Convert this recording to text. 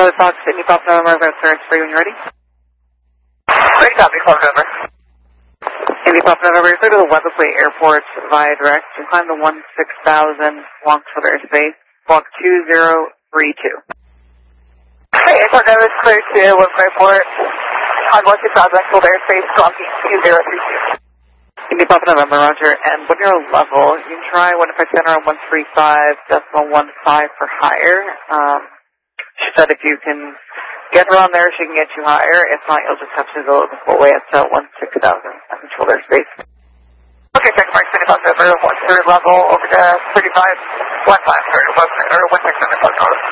Charlie Fox, Indy Pop November, I've got clearance for you when you're ready. Great copy, Pop November. Indy Pop November, you're clear to the Weatherly Airport via direct. You climb the 16,000 Longfield airspace, walk 2032. Okay, Airport November is clear to Weatherly Airport on 16,000 Longfield airspace, walking 2032. Indy Pop November, Roger. And when you're level, you can try 1 center on 135.15 for higher. She said if you can get around there, she can get you higher. If not, you'll just have to go the full way up to 16,000 uncontrolled airspace. Okay, check mark, Indy Pop November, 1 level over to 35.15, or 1 center,